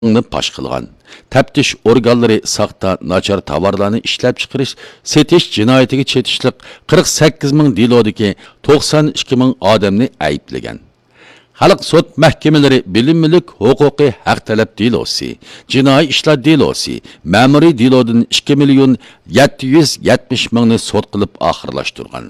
pash qilgan. Taftish organlari saxta nachar tovarlarni ishlab chiqarish, setish jinoyatiga chetishliq 48 ming delodagi 92 ming odamni ayblagan. Xalq sud mahkamaları bilim mulk huquqiy haq talab delosi, jinoiy ishlar delosi, ma'muriy delodan 2 million 770 mingni sud qilib oxirlashtirgan.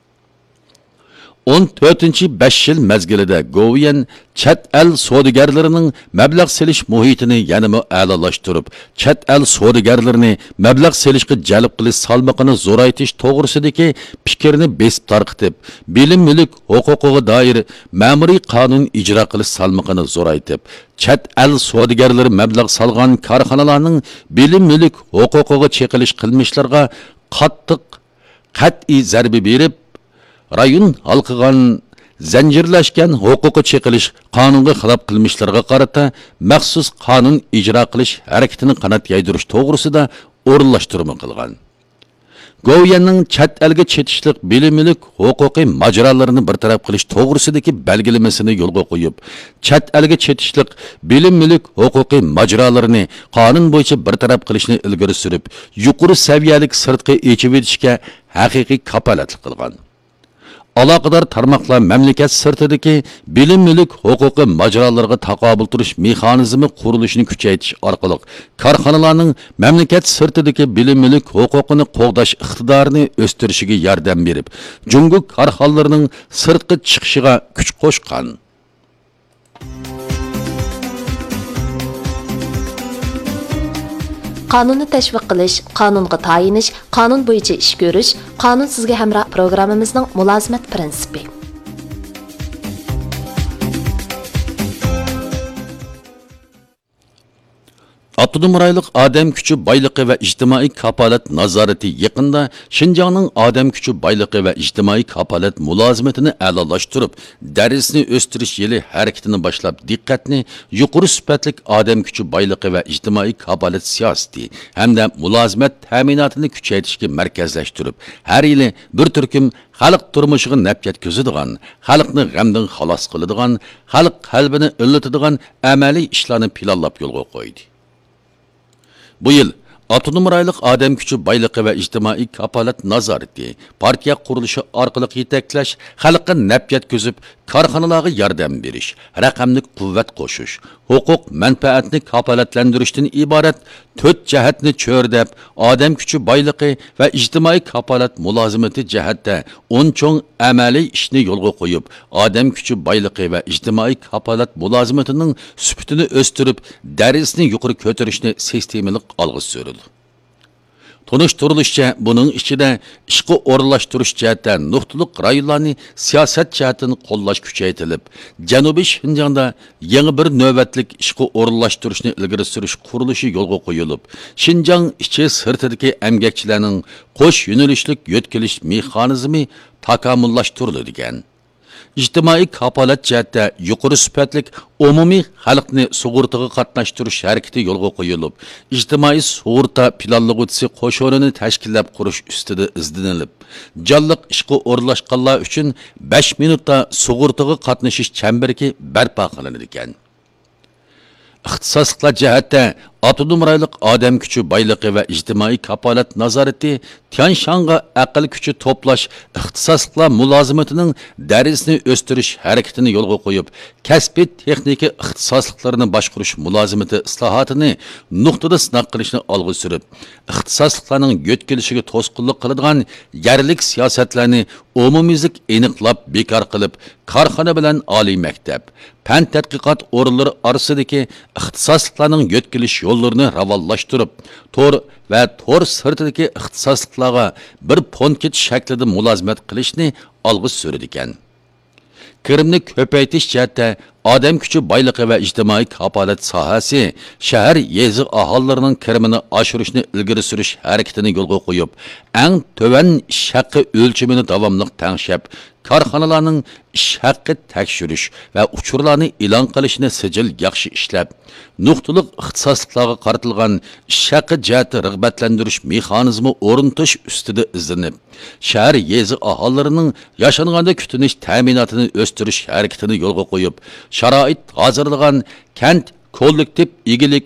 14-5 yil mezgilida Govian chet el savdogarlarining mablag' selish muhitini yanada a'lolashtirib, chet el savdogarlarini mablag' selishga jalb qilish salmoqini zo'raytish to'g'risidagi fikrni besib tarqitib, bilim mulk huquqiga doir ma'muriy qonun ijro qilish salmoqini zo'raytib, chet el savdogarlari mablag' solgan korxonalarning bilim mulk huquqiga cheqilish qilmishlarga qat'iy zarba berib, rayon halkıgan zanjirlashgan huquqi cheqilish qonunga xilof qilmishlarga qarata maxsus qonun ijro qilish harakatini qanot yaydirish to'g'risida o'rinlashtirma qilgan. Govianning chet elga chetishlik bilimlik huquqiy majralarini bartaraf qilish to'g'risidagi belgilamasini yo'lga qo'yib, chet elga chetishlik bilimlik huquqiy majralarini qonun bo'yicha bartaraf qilishni ilgari surib, yuqori saviyalik sirtqi echib etishga haqiqiy kapolatlik qilgan. Aloqador tarmoqlar mamlakat sirtidagi bilim mulk huquqi majralarga taqobil turish mexanizmi qurilishini kuchaytirish orqali korxonalarning mamlakat sirtidagi bilim mulk huquqini qo'g'dash iqtidorini o'stirishiga yordam berib, jungo korxonalarining sirtqi chiqishiga kuch qo'shgan. Qonunni tashviq qilish, qonunga tayinish, qonun bo'yicha ish ko'rish, qonun sizga hamroh programmamizning mulozimat prinsipi. Avtonom rayonlik odam kuchi boyligi va ijtimoiy kapolat nazorati yaqinda Xinjiangning odam kuchi boyligi va ijtimoiy kapolat mulozimatini a'lolashtirib, darsni o'stirish yili harakatini boshlab, diqqatni yuqori sifatlik odam kuchi boyligi va ijtimoiy kapolat siyosati hamda mulozimat ta'minotini kuchaytirishga markazlashtirib, har yili bir turkum xalq turmushiga naf yetkazadigan, xalqni g'amdan xalos qiladigan, xalq qalbini illatadigan amaliy ishlarni planlab yo'lga qo'ydi. Bu yil Avtonom rayonlik odam kuchi boyligi va ijtimoiy kapolat nazorati partiya qurilishi orqali yetaklash, xalqqa naf yetkazib, korxonalarga yordam berish, raqamli quvvat qo'shish, huquq manfaatni kapolatlantirishdan iborat 4 jihatni cho'rdab, odam kuchi boyligi va ijtimoiy kapolat mulozimati jihatda 10 cho'ng amaliy ishni yo'lga qo'yib, odam kuchi boyligi va ijtimoiy kapolat mulozimatining sifatini o'stirib, darsni yuqori ko'tarishni sistemalik olg'a surdi. Tunuşturuluşça bunun içinde işqi o'rinlashtirish jihatda nuqtaliq rayonlarni siyosat jihatdan qo'llash kuchaytirilib, Janubiy Xinjiangda yangi bir navbatlik ishqi o'rinlashtirishni ilgari surish qurilishi yo'lga qo'yilib, Xinjiang ichi sirtidagi emgakchilarning qo'sh yo'nalishlik yo'tkilish mexanizmi takomillashtirildi ekan. İjtimoiy kapolat jihatda yuqori sifatlik umumiy xalqni sug'urtaga qatnashtirish harakati yo'lga qo'yilib, ijtimoiy sug'urta planlovchisi qo'shonini tashkillab qurish ustida izlanilib, jonliq ishga o'rinlashganlar uchun 5 minutda sug'urtaga qatnashish chambaragi barpo qilinadi ekan. İxtisosliklar jihatda avtonom rayonlik odam kuchi boyligi va ijtimoiy kapolat nazorati Tianshanga aql kuchi to'plash ixtisosliklar mulozimatining darsni o'stirish harakatini yo'lga qo'yib, kasbiy texnika ixtisosliklarini boshqarish mulozimati islohotini nuqtada sinab qilishni olg'a surib, ixtisosliklarning yo'tkilishiga to'sqinlik qiladigan yerlik siyosatlarni umumiylik aniqlab bekor qilib, korxona bilan oliy maktab, fan tadqiqot o'rinlari orasidagi ixtisosliklarning yo'tkilish yo'llarini ravonlashtirib, tor va tor sirtidagi ixtisosliklarga bir ponket shaklida mulozimat qilishni olg'a surdi ekan. Kirimni ko'paytirish jihatda odam kuchi boyligi va ijtimoiy kapolat sohasi shahar yezi aholilarining kirimini oshirishni ilgari surish harakatini yo'lga qo'yib, eng to'van ish haqqi o'lchimini davomli tangshab, korxonalarning ish haqqi tekshirish va uchurlarni e'lon qilishni sijil yaxshi ishlab, nuqtaliq ixtisosliklarga qaratilgan ish haqqi jihati rag'batlantirish mexanizmi o'rnatish ustida izlanib, shahar yezi aholilarining yashanganda kutinish ta'minotini o'stirish harakatini yo'lga qo'yib, sharoit hozirlagan kent kollektiv igilik